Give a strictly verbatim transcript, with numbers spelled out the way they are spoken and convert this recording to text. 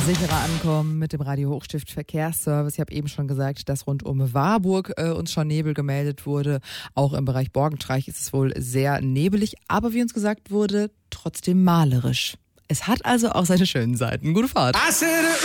Sicherer ankommen mit dem Radio Hochstift Verkehrsservice. Ich habe eben schon gesagt, dass rund um Warburg äh, uns schon Nebel gemeldet wurde. Auch im Bereich Borgenstreich ist es wohl sehr nebelig, aber wie uns gesagt wurde, trotzdem malerisch. Es hat also auch seine schönen Seiten. Gute Fahrt.